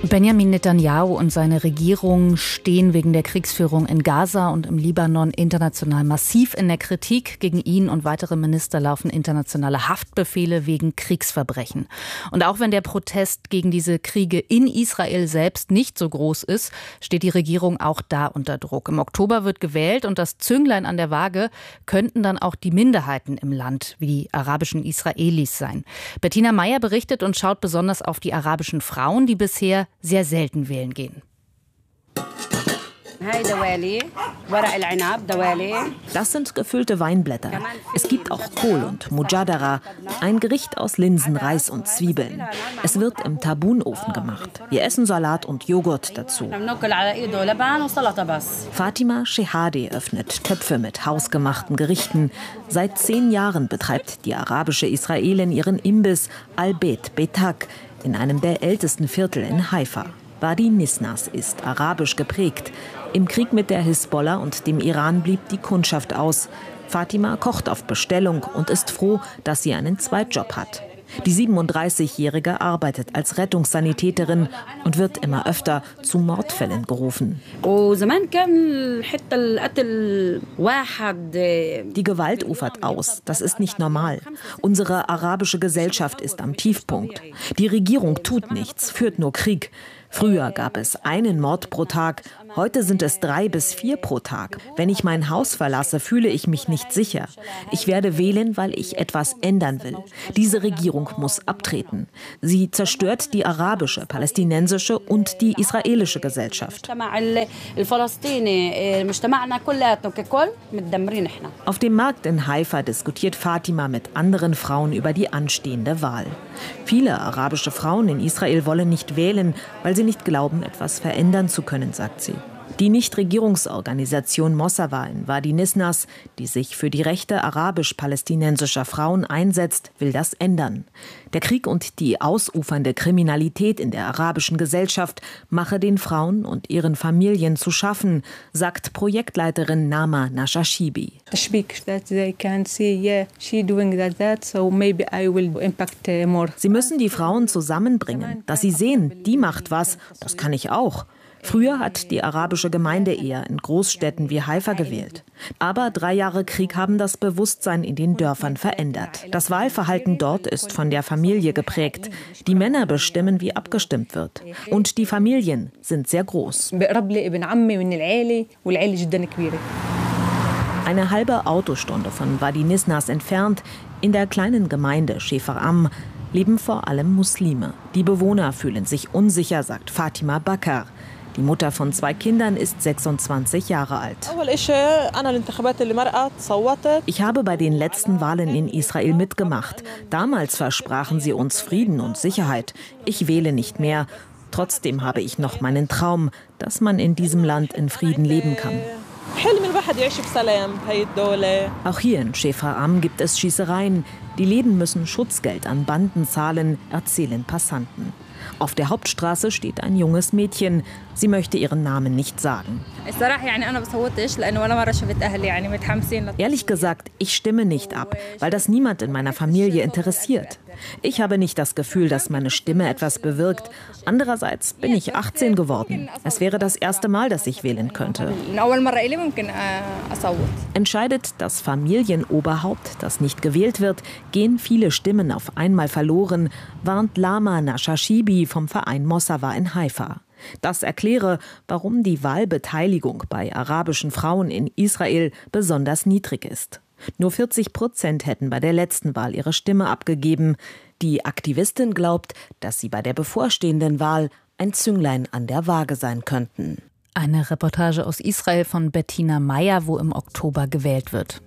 Benjamin Netanyahu und seine Regierung stehen wegen der Kriegsführung in Gaza und im Libanon international massiv in der Kritik. Gegen ihn und weitere Minister laufen internationale Haftbefehle wegen Kriegsverbrechen. Und auch wenn der Protest gegen diese Kriege in Israel selbst nicht so groß ist, steht die Regierung auch da unter Druck. Im Oktober wird gewählt und das Zünglein an der Waage könnten dann auch die Minderheiten im Land, wie die arabischen Israelis sein. Bettina Meyer berichtet und schaut besonders auf die arabischen Frauen, die bisher sehr selten wählen gehen. Das sind gefüllte Weinblätter. Es gibt auch Kohl und Mujadara, ein Gericht aus Linsen, Reis und Zwiebeln. Es wird im Tabunofen gemacht. Wir essen Salat und Joghurt dazu. Fatima Shehadeh öffnet Töpfe mit hausgemachten Gerichten. Seit 10 Jahren betreibt die arabische Israelin ihren Imbiss Al-Bet Betak in einem der ältesten Viertel in Haifa. Wadi Nisnas ist arabisch geprägt. Im Krieg mit der Hisbollah und dem Iran blieb die Kundschaft aus. Fatima kocht auf Bestellung und ist froh, dass sie einen Zweitjob hat. Die 37-Jährige arbeitet als Rettungssanitäterin und wird immer öfter zu Mordfällen gerufen. Die Gewalt ufert aus. Das ist nicht normal. Unsere arabische Gesellschaft ist am Tiefpunkt. Die Regierung tut nichts, führt nur Krieg. Früher gab es einen Mord pro Tag, heute sind es 3 bis 4 pro Tag. Wenn ich mein Haus verlasse, fühle ich mich nicht sicher. Ich werde wählen, weil ich etwas ändern will. Diese Regierung muss abtreten. Sie zerstört die arabische, palästinensische und die israelische Gesellschaft. Auf dem Markt in Haifa diskutiert Fatima mit anderen Frauen über die anstehende Wahl. Viele arabische Frauen in Israel wollen nicht wählen, weil sie nicht glauben, etwas verändern zu können, sagt sie. Die Nichtregierungsorganisation Mosawa in Wadi Nisnas, die sich für die Rechte arabisch-palästinensischer Frauen einsetzt, will das ändern. Der Krieg und die ausufernde Kriminalität in der arabischen Gesellschaft mache den Frauen und ihren Familien zu schaffen, sagt Projektleiterin Nama Nashashibi. Sie müssen die Frauen zusammenbringen, dass sie sehen, die macht was, das kann ich auch. Früher hat die arabische Gemeinde eher in Großstädten wie Haifa gewählt. Aber 3 Jahre Krieg haben das Bewusstsein in den Dörfern verändert. Das Wahlverhalten dort ist von der Familie geprägt. Die Männer bestimmen, wie abgestimmt wird. Und die Familien sind sehr groß. Eine halbe Autostunde von Wadi Nisnas entfernt, in der kleinen Gemeinde Shefar'am, leben vor allem Muslime. Die Bewohner fühlen sich unsicher, sagt Fatima Bakar. Die Mutter von 2 Kindern ist 26 Jahre alt. Ich habe bei den letzten Wahlen in Israel mitgemacht. Damals versprachen sie uns Frieden und Sicherheit. Ich wähle nicht mehr. Trotzdem habe ich noch meinen Traum, dass man in diesem Land in Frieden leben kann. Auch hier in Shefar'am gibt es Schießereien. Die Läden müssen Schutzgeld an Banden zahlen, erzählen Passanten. Auf der Hauptstraße steht ein junges Mädchen. Sie möchte ihren Namen nicht sagen. Ehrlich gesagt, ich stimme nicht ab, weil das niemand in meiner Familie interessiert. Ich habe nicht das Gefühl, dass meine Stimme etwas bewirkt. Andererseits bin ich 18 geworden. Es wäre das erste Mal, dass ich wählen könnte. Entscheidet das Familienoberhaupt, das nicht gewählt wird, gehen viele Stimmen auf einmal verloren, warnt Lama Nashashibi vom Verein Mosawa in Haifa. Das erkläre, warum die Wahlbeteiligung bei arabischen Frauen in Israel besonders niedrig ist. Nur 40% hätten bei der letzten Wahl ihre Stimme abgegeben. Die Aktivistin glaubt, dass sie bei der bevorstehenden Wahl ein Zünglein an der Waage sein könnten. Eine Reportage aus Israel von Bettina Meyer, wo im Oktober gewählt wird.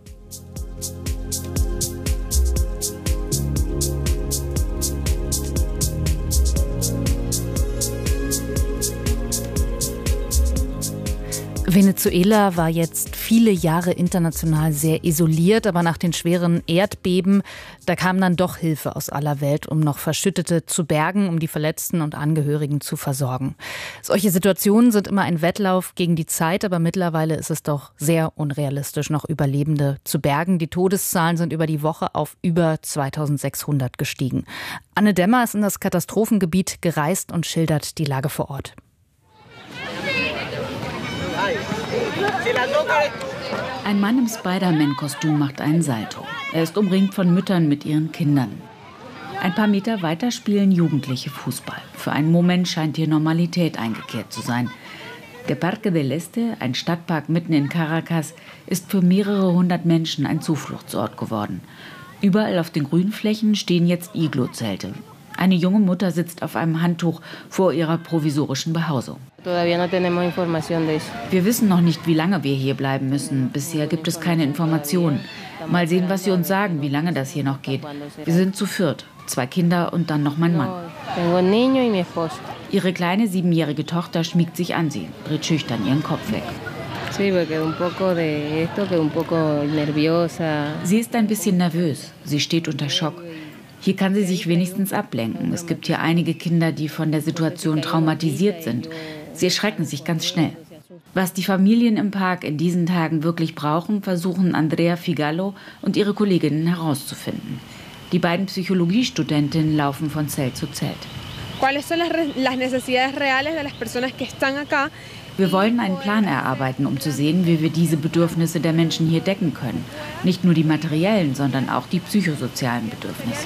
Venezuela war jetzt viele Jahre international sehr isoliert, aber nach den schweren Erdbeben, da kam dann doch Hilfe aus aller Welt, um noch Verschüttete zu bergen, um die Verletzten und Angehörigen zu versorgen. Solche Situationen sind immer ein Wettlauf gegen die Zeit, aber mittlerweile ist es doch sehr unrealistisch, noch Überlebende zu bergen. Die Todeszahlen sind über die Woche auf über 2600 gestiegen. Anne Dämmer ist in das Katastrophengebiet gereist und schildert die Lage vor Ort. Ein Mann im Spider-Man-Kostüm macht einen Salto. Er ist umringt von Müttern mit ihren Kindern. Ein paar Meter weiter spielen Jugendliche Fußball. Für einen Moment scheint hier Normalität eingekehrt zu sein. Der Parque del Este, ein Stadtpark mitten in Caracas, ist für mehrere hundert Menschen ein Zufluchtsort geworden. Überall auf den Grünflächen stehen jetzt Iglo-Zelte. Eine junge Mutter sitzt auf einem Handtuch vor ihrer provisorischen Behausung. Wir wissen noch nicht, wie lange wir hier bleiben müssen. Bisher gibt es keine Informationen. Mal sehen, was sie uns sagen, wie lange das hier noch geht. Wir sind zu viert, 2 Kinder und dann noch mein Mann. Ihre kleine 7-jährige Tochter schmiegt sich an sie, dreht schüchtern ihren Kopf weg. Sie ist ein bisschen nervös. Sie steht unter Schock. Hier kann sie sich wenigstens ablenken. Es gibt hier einige Kinder, die von der Situation traumatisiert sind. Sie erschrecken sich ganz schnell. Was die Familien im Park in diesen Tagen wirklich brauchen, versuchen Andrea Figallo und ihre Kolleginnen herauszufinden. Die beiden Psychologiestudentinnen laufen von Zelt zu Zelt. Wir wollen einen Plan erarbeiten, um zu sehen, wie wir diese Bedürfnisse der Menschen hier decken können. Nicht nur die materiellen, sondern auch die psychosozialen Bedürfnisse.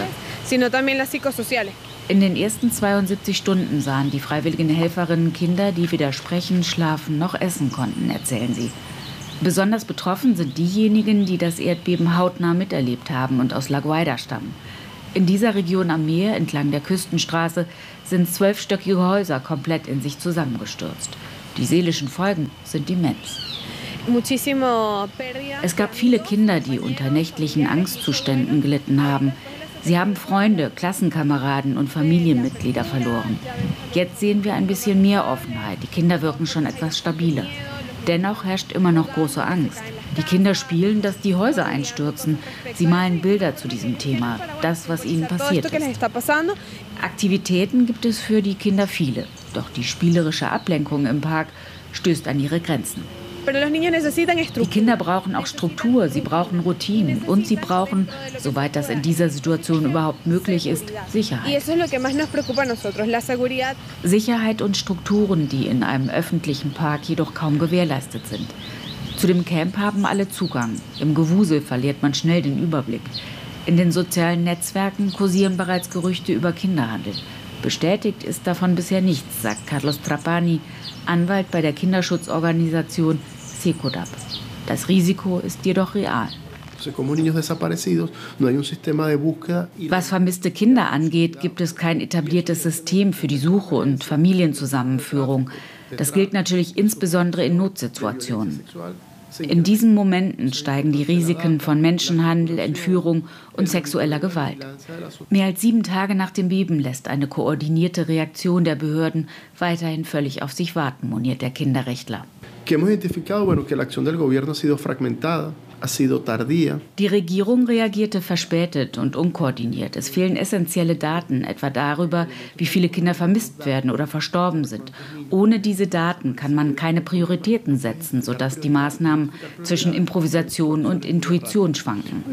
In den ersten 72 Stunden sahen die freiwilligen Helferinnen Kinder, die weder sprechen, schlafen noch essen konnten, erzählen sie. Besonders betroffen sind diejenigen, die das Erdbeben hautnah miterlebt haben und aus La Guaira stammen. In dieser Region am Meer, entlang der Küstenstraße, sind 12-stöckige Häuser komplett in sich zusammengestürzt. Die seelischen Folgen sind immens. Es gab viele Kinder, die unter nächtlichen Angstzuständen gelitten haben. Sie haben Freunde, Klassenkameraden und Familienmitglieder verloren. Jetzt sehen wir ein bisschen mehr Offenheit. Die Kinder wirken schon etwas stabiler. Dennoch herrscht immer noch große Angst. Die Kinder spielen, dass die Häuser einstürzen. Sie malen Bilder zu diesem Thema, das, was ihnen passiert ist. Aktivitäten gibt es für die Kinder viele. Doch die spielerische Ablenkung im Park stößt an ihre Grenzen. Die Kinder brauchen auch Struktur, sie brauchen Routinen und sie brauchen, soweit das in dieser Situation überhaupt möglich ist, Sicherheit. Sicherheit und Strukturen, die in einem öffentlichen Park jedoch kaum gewährleistet sind. Zu dem Camp haben alle Zugang. Im Gewusel verliert man schnell den Überblick. In den sozialen Netzwerken kursieren bereits Gerüchte über Kinderhandel. Bestätigt ist davon bisher nichts, sagt Carlos Trapani, Anwalt bei der Kinderschutzorganisation CECODAP. Das Risiko ist jedoch real. Was vermisste Kinder angeht, gibt es kein etabliertes System für die Suche und Familienzusammenführung. Das gilt natürlich insbesondere in Notsituationen. In diesen Momenten steigen die Risiken von Menschenhandel, Entführung und sexueller Gewalt. Mehr als 7 Tage nach dem Beben lässt eine koordinierte Reaktion der Behörden weiterhin völlig auf sich warten, moniert der Kinderrechtler. Die Regierung reagierte verspätet und unkoordiniert. Es fehlen essentielle Daten, etwa darüber, wie viele Kinder vermisst werden oder verstorben sind. Ohne diese Daten kann man keine Prioritäten setzen, sodass die Maßnahmen zwischen Improvisation und Intuition schwanken.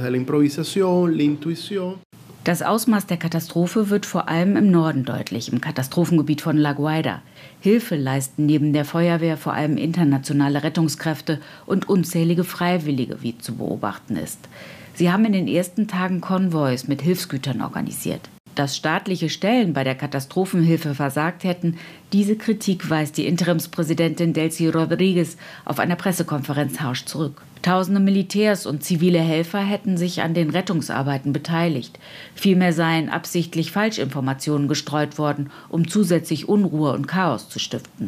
Das Ausmaß der Katastrophe wird vor allem im Norden deutlich, im Katastrophengebiet von La Guaira. Hilfe leisten neben der Feuerwehr vor allem internationale Rettungskräfte und unzählige Freiwillige, wie zu beobachten ist. Sie haben in den ersten Tagen Konvois mit Hilfsgütern organisiert. Dass staatliche Stellen bei der Katastrophenhilfe versagt hätten, diese Kritik weist die Interimspräsidentin Delcy Rodriguez auf einer Pressekonferenz harsch zurück. Tausende Militärs und zivile Helfer hätten sich an den Rettungsarbeiten beteiligt. Vielmehr seien absichtlich Falschinformationen gestreut worden, um zusätzlich Unruhe und Chaos zu stiften.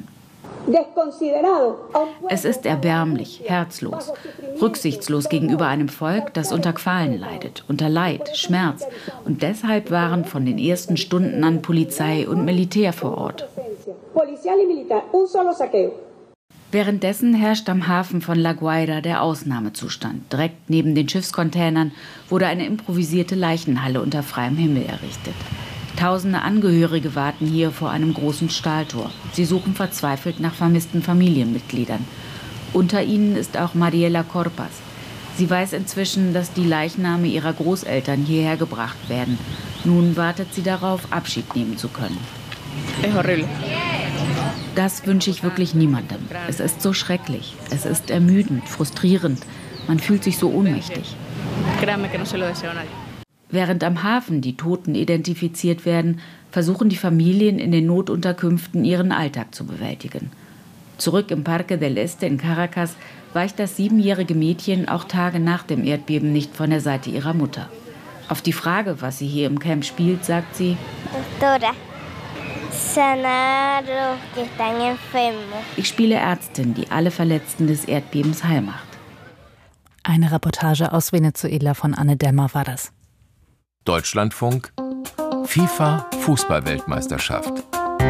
Es ist erbärmlich, herzlos, rücksichtslos gegenüber einem Volk, das unter Qualen leidet, unter Leid, Schmerz. Und deshalb waren von den ersten Stunden an Polizei und Militär vor Ort. Währenddessen herrscht am Hafen von La Guaira der Ausnahmezustand. Direkt neben den Schiffscontainern wurde eine improvisierte Leichenhalle unter freiem Himmel errichtet. Tausende Angehörige warten hier vor einem großen Stahltor. Sie suchen verzweifelt nach vermissten Familienmitgliedern. Unter ihnen ist auch Mariela Corpas. Sie weiß inzwischen, dass die Leichname ihrer Großeltern hierher gebracht werden. Nun wartet sie darauf, Abschied nehmen zu können. Das wünsche ich wirklich niemandem. Es ist so schrecklich. Es ist ermüdend, frustrierend. Man fühlt sich so ohnmächtig. Während am Hafen die Toten identifiziert werden, versuchen die Familien in den Notunterkünften ihren Alltag zu bewältigen. Zurück im Parque del Este in Caracas weicht das 7-jährige Mädchen auch Tage nach dem Erdbeben nicht von der Seite ihrer Mutter. Auf die Frage, was sie hier im Camp spielt, sagt sie: Ich spiele Ärztin, die alle Verletzten des Erdbebens heil macht. Eine Reportage aus Venezuela von Anne Dämmer war das. Deutschlandfunk, FIFA Fußball-Weltmeisterschaft.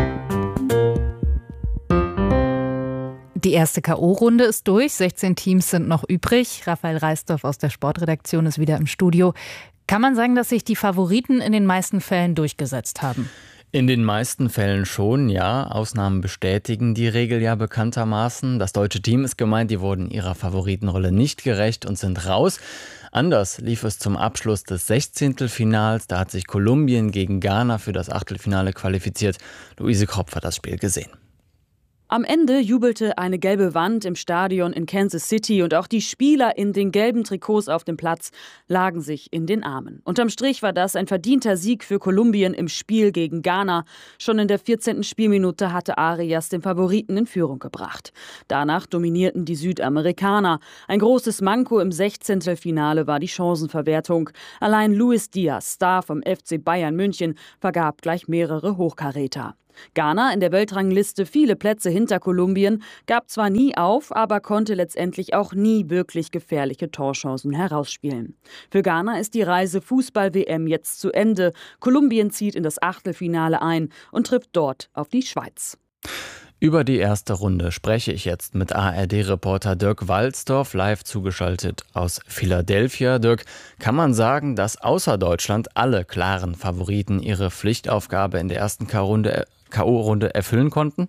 Die erste K.O.-Runde ist durch, 16 Teams sind noch übrig. Raphael Reisdorf aus der Sportredaktion ist wieder im Studio. Kann man sagen, dass sich die Favoriten in den meisten Fällen durchgesetzt haben? In den meisten Fällen schon, ja. Ausnahmen bestätigen die Regel ja bekanntermaßen. Das deutsche Team ist gemeint, die wurden ihrer Favoritenrolle nicht gerecht und sind raus. Anders lief es zum Abschluss des 16. Da hat sich Kolumbien gegen Ghana für das Achtelfinale qualifiziert. Luise Kropf hat das Spiel gesehen. Am Ende jubelte eine gelbe Wand im Stadion in Kansas City und auch die Spieler in den gelben Trikots auf dem Platz lagen sich in den Armen. Unterm Strich war das ein verdienter Sieg für Kolumbien im Spiel gegen Ghana. Schon in der 14. Spielminute hatte Arias den Favoriten in Führung gebracht. Danach dominierten die Südamerikaner. Ein großes Manko im 16. Finale war die Chancenverwertung. Allein Luis Diaz, Star vom FC Bayern München, vergab gleich mehrere Hochkaräter. Ghana, in der Weltrangliste viele Plätze hinter Kolumbien, gab zwar nie auf, aber konnte letztendlich auch nie wirklich gefährliche Torchancen herausspielen. Für Ghana ist die Reise Fußball-WM jetzt zu Ende. Kolumbien zieht in das Achtelfinale ein und trifft dort auf die Schweiz. Über die erste Runde spreche ich jetzt mit ARD-Reporter Dirk Walzdorf, live zugeschaltet aus Philadelphia. Dirk, kann man sagen, dass außer Deutschland alle klaren Favoriten ihre Pflichtaufgabe in der ersten K.O.-Runde erfüllen konnten?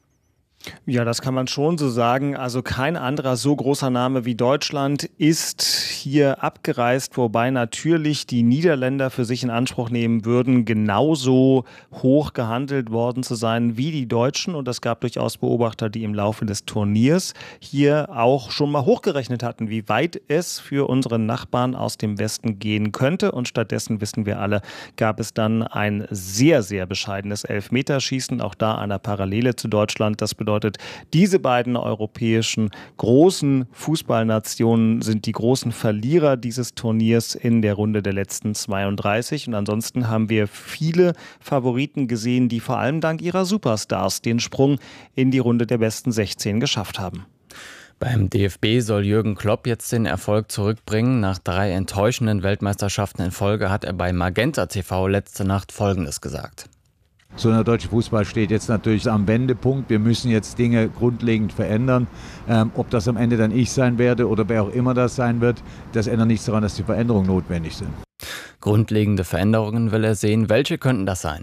Ja, das kann man schon so sagen. Also kein anderer so großer Name wie Deutschland ist hier abgereist, wobei natürlich die Niederländer für sich in Anspruch nehmen würden, genauso hoch gehandelt worden zu sein wie die Deutschen. Und es gab durchaus Beobachter, die im Laufe des Turniers hier auch schon mal hochgerechnet hatten, wie weit es für unsere Nachbarn aus dem Westen gehen könnte. Und stattdessen, wissen wir alle, gab es dann ein sehr, sehr bescheidenes Elfmeterschießen. Auch da eine Parallele zu Deutschland. Das bedeutet, diese beiden europäischen großen Fußballnationen sind die großen Verlierer dieses Turniers in der Runde der letzten 32. Und ansonsten haben wir viele Favoriten gesehen, die vor allem dank ihrer Superstars den Sprung in die Runde der besten 16 geschafft haben. Beim DFB soll Jürgen Klopp jetzt den Erfolg zurückbringen. Nach 3 enttäuschenden Weltmeisterschaften in Folge hat er bei Magenta TV letzte Nacht Folgendes gesagt. So, der deutsche Fußball steht jetzt natürlich am Wendepunkt. Wir müssen jetzt Dinge grundlegend verändern. Ob das am Ende dann ich sein werde oder wer auch immer das sein wird, das ändert nichts daran, dass die Veränderungen notwendig sind. Grundlegende Veränderungen will er sehen. Welche könnten das sein?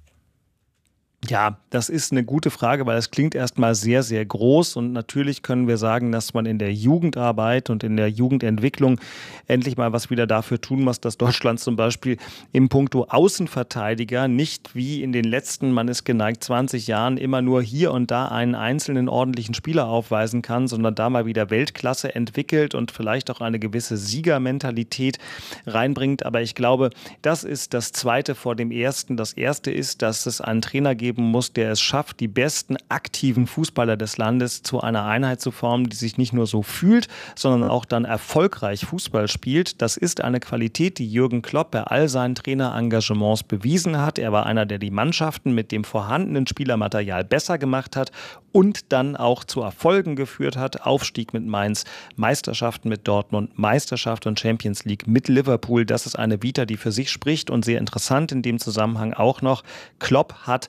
Ja, das ist eine gute Frage, weil es klingt erstmal sehr, sehr groß und natürlich können wir sagen, dass man in der Jugendarbeit und in der Jugendentwicklung endlich mal was wieder dafür tun muss, dass Deutschland zum Beispiel im Puncto Außenverteidiger nicht wie in den letzten, man ist geneigt, 20 Jahren immer nur hier und da einen einzelnen ordentlichen Spieler aufweisen kann, sondern da mal wieder Weltklasse entwickelt und vielleicht auch eine gewisse Siegermentalität reinbringt. Aber ich glaube, das ist das Zweite vor dem Ersten. Das Erste ist, dass es einen Trainer geben muss, der es schafft, die besten aktiven Fußballer des Landes zu einer Einheit zu formen, die sich nicht nur so fühlt, sondern auch dann erfolgreich Fußball spielt. Das ist eine Qualität, die Jürgen Klopp bei all seinen Trainerengagements bewiesen hat. Er war einer, der die Mannschaften mit dem vorhandenen Spielermaterial besser gemacht hat und dann auch zu Erfolgen geführt hat. Aufstieg mit Mainz, Meisterschaften mit Dortmund, Meisterschaft und Champions League mit Liverpool. Das ist eine Vita, die für sich spricht und sehr interessant in dem Zusammenhang auch noch. Klopp hat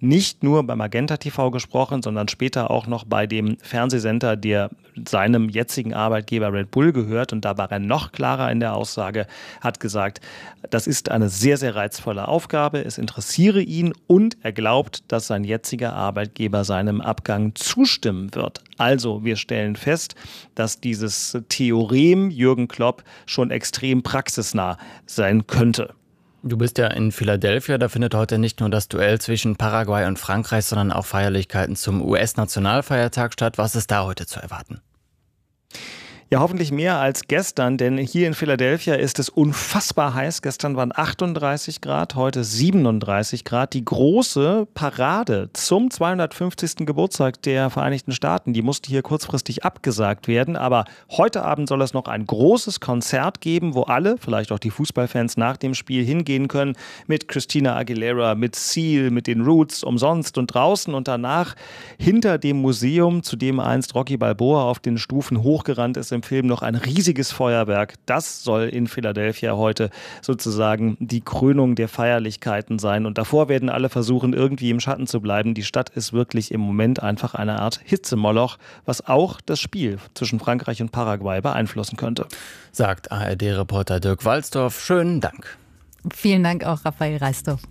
nicht nur beim Magenta TV gesprochen, sondern später auch noch bei dem Fernsehsender, der seinem jetzigen Arbeitgeber Red Bull gehört. Und da war er noch klarer in der Aussage, hat gesagt, das ist eine sehr, sehr reizvolle Aufgabe, es interessiere ihn und er glaubt, dass sein jetziger Arbeitgeber seinem Abgang zustimmen wird. Also wir stellen fest, dass dieses Theorem Jürgen Klopp schon extrem praxisnah sein könnte. Du bist ja in Philadelphia, da findet heute nicht nur das Duell zwischen Paraguay und Frankreich, sondern auch Feierlichkeiten zum US-Nationalfeiertag statt. Was ist da heute zu erwarten? Ja, hoffentlich mehr als gestern, denn hier in Philadelphia ist es unfassbar heiß. Gestern waren 38 Grad, heute 37 Grad. Die große Parade zum 250. Geburtstag der Vereinigten Staaten, die musste hier kurzfristig abgesagt werden. Aber heute Abend soll es noch ein großes Konzert geben, wo alle, vielleicht auch die Fußballfans, nach dem Spiel hingehen können. Mit Christina Aguilera, mit Seal, mit den Roots, umsonst und draußen. Und danach hinter dem Museum, zu dem einst Rocky Balboa auf den Stufen hochgerannt ist, im Film noch ein riesiges Feuerwerk. Das soll in Philadelphia heute sozusagen die Krönung der Feierlichkeiten sein. Und davor werden alle versuchen, irgendwie im Schatten zu bleiben. Die Stadt ist wirklich im Moment einfach eine Art Hitzemoloch, was auch das Spiel zwischen Frankreich und Paraguay beeinflussen könnte. Sagt ARD-Reporter Dirk Walzdorf. Schönen Dank. Vielen Dank auch, Raphael Reisdorf.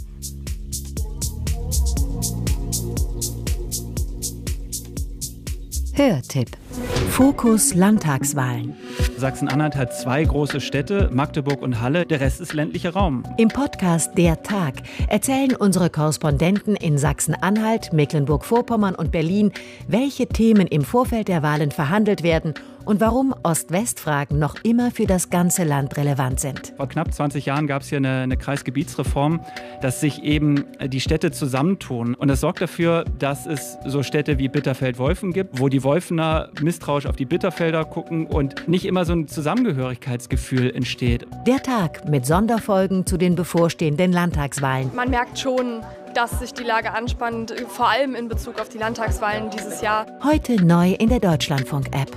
Hörtipp. Fokus Landtagswahlen. Sachsen-Anhalt hat 2 große Städte, Magdeburg und Halle, der Rest ist ländlicher Raum. Im Podcast Der Tag erzählen unsere Korrespondenten in Sachsen-Anhalt, Mecklenburg-Vorpommern und Berlin, welche Themen im Vorfeld der Wahlen verhandelt werden und warum Ost-West-Fragen noch immer für das ganze Land relevant sind. Vor knapp 20 Jahren gab es hier eine Kreisgebietsreform, dass sich eben die Städte zusammentun. Und das sorgt dafür, dass es so Städte wie Bitterfeld-Wolfen gibt, wo die Wolfener misstrauisch auf die Bitterfelder gucken und nicht immer so ein Zusammengehörigkeitsgefühl entsteht. Der Tag mit Sonderfolgen zu den bevorstehenden Landtagswahlen. Man merkt schon, dass sich die Lage anspannt, vor allem in Bezug auf die Landtagswahlen dieses Jahr. Heute neu in der Deutschlandfunk-App.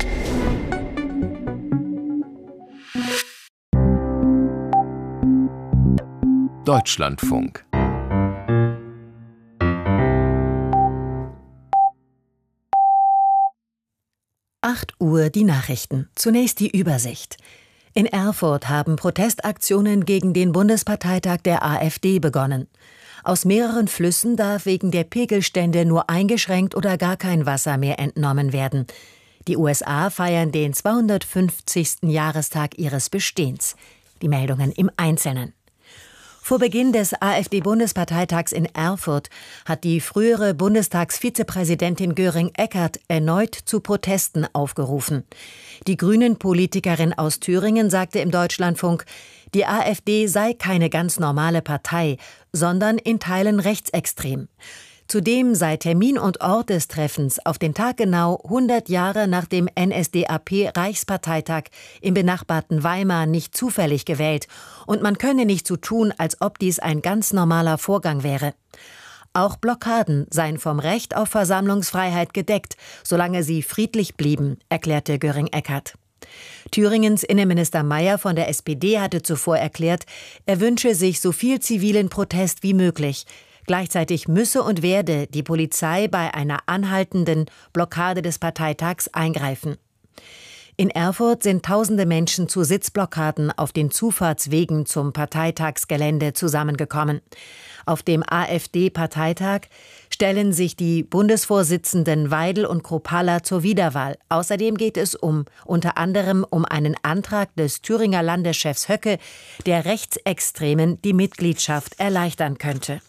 Deutschlandfunk. Uhr die Nachrichten. Zunächst die Übersicht. In Erfurt haben Protestaktionen gegen den Bundesparteitag der AfD begonnen. Aus mehreren Flüssen darf wegen der Pegelstände nur eingeschränkt oder gar kein Wasser mehr entnommen werden. Die USA feiern den 250. Jahrestag ihres Bestehens. Die Meldungen im Einzelnen. Vor Beginn des AfD-Bundesparteitags in Erfurt hat die frühere Bundestagsvizepräsidentin Göring-Eckardt erneut zu Protesten aufgerufen. Die Grünen-Politikerin aus Thüringen sagte im Deutschlandfunk, die AfD sei keine ganz normale Partei, sondern in Teilen rechtsextrem. Zudem sei Termin und Ort des Treffens auf den Tag genau 100 Jahre nach dem NSDAP-Reichsparteitag im benachbarten Weimar nicht zufällig gewählt und man könne nicht so tun, als ob dies ein ganz normaler Vorgang wäre. Auch Blockaden seien vom Recht auf Versammlungsfreiheit gedeckt, solange sie friedlich blieben, erklärte Göring-Eckardt. Thüringens Innenminister Mayer von der SPD hatte zuvor erklärt, er wünsche sich so viel zivilen Protest wie möglich. Gleichzeitig müsse und werde die Polizei bei einer anhaltenden Blockade des Parteitags eingreifen. In Erfurt sind tausende Menschen zu Sitzblockaden auf den Zufahrtswegen zum Parteitagsgelände zusammengekommen. Auf dem AfD-Parteitag stellen sich die Bundesvorsitzenden Weidel und Kruppalla zur Wiederwahl. Außerdem geht es unter anderem um einen Antrag des Thüringer Landeschefs Höcke, der Rechtsextremen die Mitgliedschaft erleichtern könnte.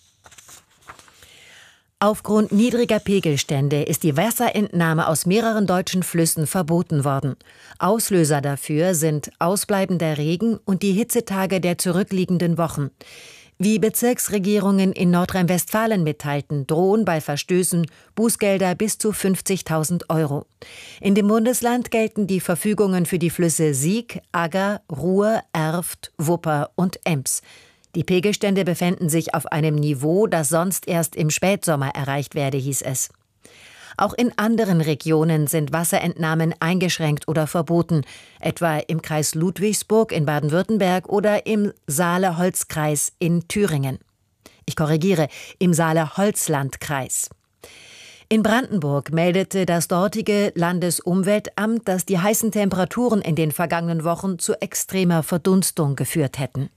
Aufgrund niedriger Pegelstände ist die Wasserentnahme aus mehreren deutschen Flüssen verboten worden. Auslöser dafür sind ausbleibender Regen und die Hitzetage der zurückliegenden Wochen. Wie Bezirksregierungen in Nordrhein-Westfalen mitteilten, drohen bei Verstößen Bußgelder bis zu 50.000 €. In dem Bundesland gelten die Verfügungen für die Flüsse Sieg, Agger, Ruhr, Erft, Wupper und Ems. Die Pegelstände befänden sich auf einem Niveau, das sonst erst im Spätsommer erreicht werde, hieß es. Auch in anderen Regionen sind Wasserentnahmen eingeschränkt oder verboten, etwa im Kreis Ludwigsburg in Baden-Württemberg oder im Saale-Holz-Kreis in Thüringen. Ich korrigiere, im Saale-Holzland-Kreis. In Brandenburg meldete das dortige Landesumweltamt, dass die heißen Temperaturen in den vergangenen Wochen zu extremer Verdunstung geführt hätten.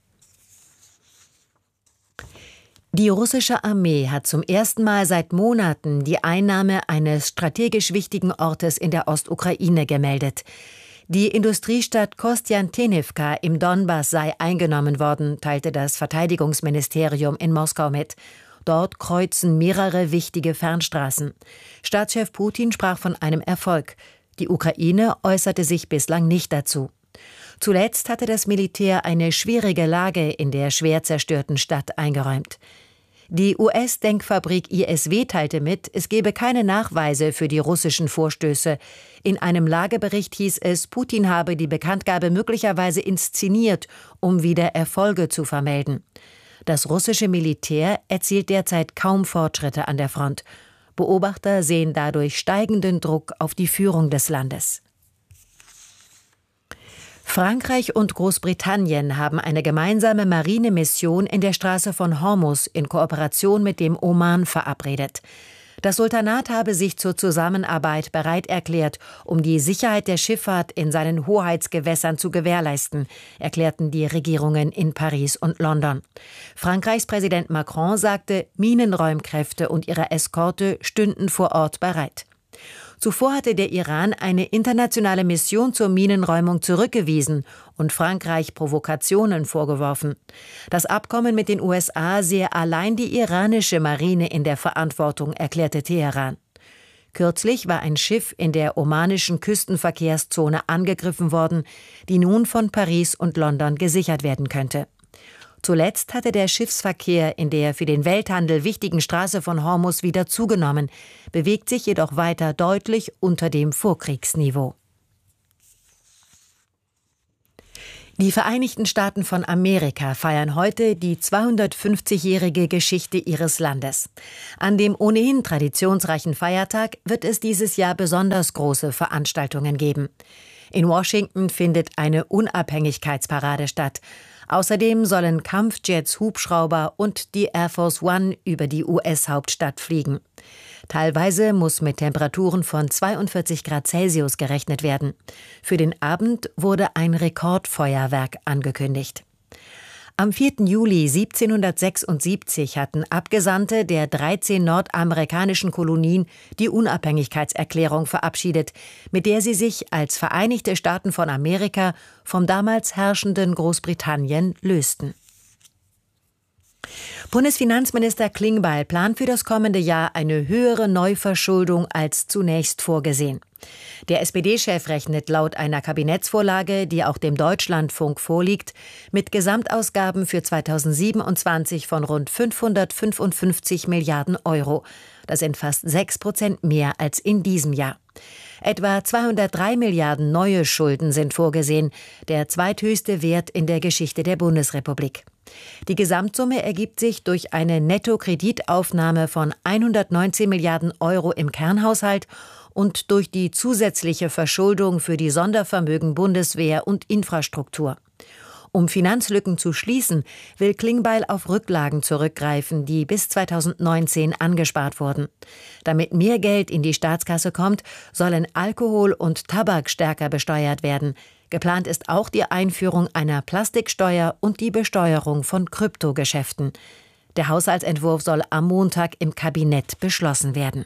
Die russische Armee hat zum ersten Mal seit Monaten die Einnahme eines strategisch wichtigen Ortes in der Ostukraine gemeldet. Die Industriestadt Kostjantinivka im Donbass sei eingenommen worden, teilte das Verteidigungsministerium in Moskau mit. Dort kreuzen mehrere wichtige Fernstraßen. Staatschef Putin sprach von einem Erfolg. Die Ukraine äußerte sich bislang nicht dazu. Zuletzt hatte das Militär eine schwierige Lage in der schwer zerstörten Stadt eingeräumt. Die US-Denkfabrik ISW teilte mit, es gebe keine Nachweise für die russischen Vorstöße. In einem Lagebericht hieß es, Putin habe die Bekanntgabe möglicherweise inszeniert, um wieder Erfolge zu vermelden. Das russische Militär erzielt derzeit kaum Fortschritte an der Front. Beobachter sehen dadurch steigenden Druck auf die Führung des Landes. Frankreich und Großbritannien haben eine gemeinsame Marinemission in der Straße von Hormuz in Kooperation mit dem Oman verabredet. Das Sultanat habe sich zur Zusammenarbeit bereit erklärt, um die Sicherheit der Schifffahrt in seinen Hoheitsgewässern zu gewährleisten, erklärten die Regierungen in Paris und London. Frankreichs Präsident Macron sagte, Minenräumkräfte und ihre Eskorte stünden vor Ort bereit. Zuvor hatte der Iran eine internationale Mission zur Minenräumung zurückgewiesen und Frankreich Provokationen vorgeworfen. Das Abkommen mit den USA sehe allein die iranische Marine in der Verantwortung, erklärte Teheran. Kürzlich war ein Schiff in der omanischen Küstenverkehrszone angegriffen worden, die nun von Paris und London gesichert werden könnte. Zuletzt hatte der Schiffsverkehr in der für den Welthandel wichtigen Straße von Hormuz wieder zugenommen, bewegt sich jedoch weiter deutlich unter dem Vorkriegsniveau. Die Vereinigten Staaten von Amerika feiern heute die 250-jährige Geschichte ihres Landes. An dem ohnehin traditionsreichen Feiertag wird es dieses Jahr besonders große Veranstaltungen geben. In Washington findet eine Unabhängigkeitsparade statt. Außerdem sollen Kampfjets, Hubschrauber und die Air Force One über die US-Hauptstadt fliegen. Teilweise muss mit Temperaturen von 42 Grad Celsius gerechnet werden. Für den Abend wurde ein Rekordfeuerwerk angekündigt. Am 4. Juli 1776 hatten Abgesandte der 13 nordamerikanischen Kolonien die Unabhängigkeitserklärung verabschiedet, mit der sie sich als Vereinigte Staaten von Amerika vom damals herrschenden Großbritannien lösten. Bundesfinanzminister Klingbeil plant für das kommende Jahr eine höhere Neuverschuldung als zunächst vorgesehen. Der SPD-Chef rechnet laut einer Kabinettsvorlage, die auch dem Deutschlandfunk vorliegt, mit Gesamtausgaben für 2027 von rund 555 Milliarden Euro. Das sind fast 6% mehr als in diesem Jahr. Etwa 203 Milliarden neue Schulden sind vorgesehen, der zweithöchste Wert in der Geschichte der Bundesrepublik. Die Gesamtsumme ergibt sich durch eine Nettokreditaufnahme von 119 Milliarden Euro im Kernhaushalt und durch die zusätzliche Verschuldung für die Sondervermögen Bundeswehr und Infrastruktur. Um Finanzlücken zu schließen, will Klingbeil auf Rücklagen zurückgreifen, die bis 2019 angespart wurden. Damit mehr Geld in die Staatskasse kommt, sollen Alkohol und Tabak stärker besteuert werden. Geplant ist auch die Einführung einer Plastiksteuer und die Besteuerung von Kryptogeschäften. Der Haushaltsentwurf soll am Montag im Kabinett beschlossen werden.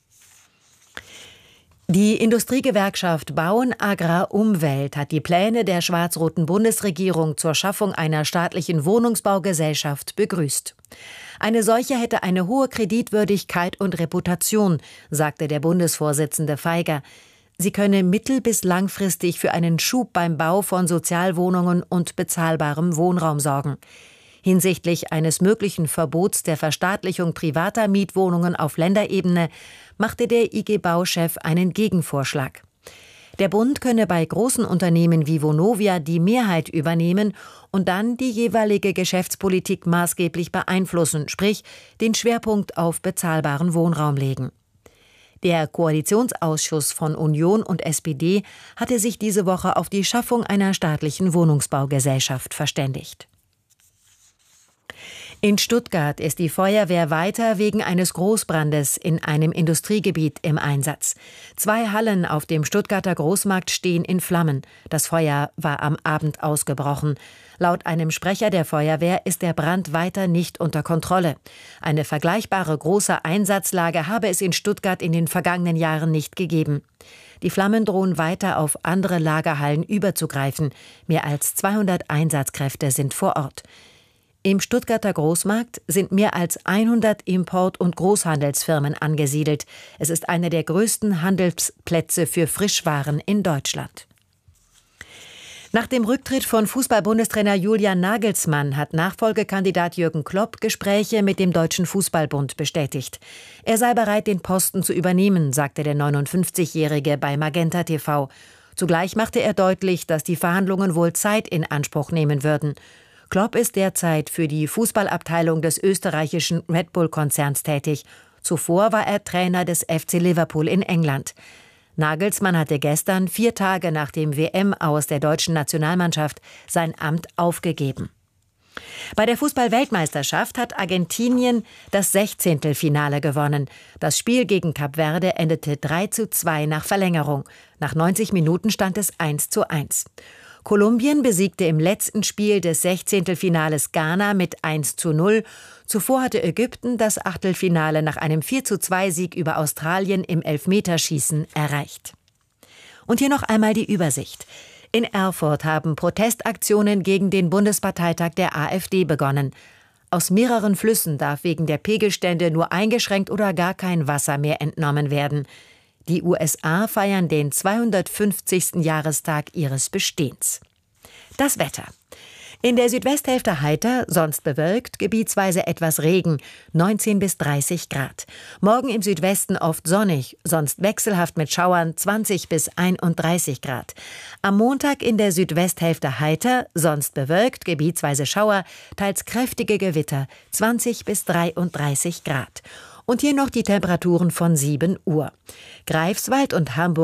Die Industriegewerkschaft Bauen Agrar Umwelt hat die Pläne der schwarz-roten Bundesregierung zur Schaffung einer staatlichen Wohnungsbaugesellschaft begrüßt. Eine solche hätte eine hohe Kreditwürdigkeit und Reputation, sagte der Bundesvorsitzende Feiger. Sie könne mittel- bis langfristig für einen Schub beim Bau von Sozialwohnungen und bezahlbarem Wohnraum sorgen. Hinsichtlich eines möglichen Verbots der Verstaatlichung privater Mietwohnungen auf Länderebene machte der IG Bau-Chef einen Gegenvorschlag. Der Bund könne bei großen Unternehmen wie Vonovia die Mehrheit übernehmen und dann die jeweilige Geschäftspolitik maßgeblich beeinflussen, sprich den Schwerpunkt auf bezahlbaren Wohnraum legen. Der Koalitionsausschuss von Union und SPD hatte sich diese Woche auf die Schaffung einer staatlichen Wohnungsbaugesellschaft verständigt. In Stuttgart ist die Feuerwehr weiter wegen eines Großbrandes in einem Industriegebiet im Einsatz. 2 Hallen auf dem Stuttgarter Großmarkt stehen in Flammen. Das Feuer war am Abend ausgebrochen. Laut einem Sprecher der Feuerwehr ist der Brand weiter nicht unter Kontrolle. Eine vergleichbare große Einsatzlage habe es in Stuttgart in den vergangenen Jahren nicht gegeben. Die Flammen drohen weiter auf andere Lagerhallen überzugreifen. Mehr als 200 Einsatzkräfte sind vor Ort. Im Stuttgarter Großmarkt sind mehr als 100 Import- und Großhandelsfirmen angesiedelt. Es ist einer der größten Handelsplätze für Frischwaren in Deutschland. Nach dem Rücktritt von Fußball-Bundestrainer Julian Nagelsmann hat Nachfolgekandidat Jürgen Klopp Gespräche mit dem Deutschen Fußballbund bestätigt. Er sei bereit, den Posten zu übernehmen, sagte der 59-Jährige bei Magenta TV. Zugleich machte er deutlich, dass die Verhandlungen wohl Zeit in Anspruch nehmen würden. Klopp ist derzeit für die Fußballabteilung des österreichischen Red Bull-Konzerns tätig. Zuvor war er Trainer des FC Liverpool in England. Nagelsmann hatte gestern, 4 Tage nach dem WM-Aus der deutschen Nationalmannschaft, sein Amt aufgegeben. Bei der Fußball-Weltmeisterschaft hat Argentinien das 16. Finale gewonnen. Das Spiel gegen Kap Verde endete 3:2 nach Verlängerung. Nach 90 Minuten stand es 1:1. Kolumbien besiegte im letzten Spiel des 16. Finales Ghana mit 1:0. Zuvor hatte Ägypten das Achtelfinale nach einem 4:2-Sieg über Australien im Elfmeterschießen erreicht. Und hier noch einmal die Übersicht. In Erfurt haben Protestaktionen gegen den Bundesparteitag der AfD begonnen. Aus mehreren Flüssen darf wegen der Pegelstände nur eingeschränkt oder gar kein Wasser mehr entnommen werden. Die USA feiern den 250. Jahrestag ihres Bestehens. Das Wetter. In der Südwesthälfte heiter, sonst bewölkt, gebietsweise etwas Regen, 19 bis 30 Grad. Morgen im Südwesten oft sonnig, sonst wechselhaft mit Schauern, 20 bis 31 Grad. Am Montag in der Südwesthälfte heiter, sonst bewölkt, gebietsweise Schauer, teils kräftige Gewitter, 20 bis 33 Grad. Und hier noch die Temperaturen von 7 Uhr. Greifswald und Hamburg